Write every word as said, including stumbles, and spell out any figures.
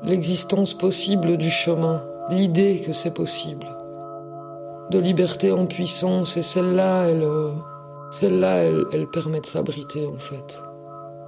l'existence possible du chemin, l'idée que c'est possible. De liberté en puissance, et celle-là, elle, euh, celle-là, elle, elle permet de s'abriter en fait.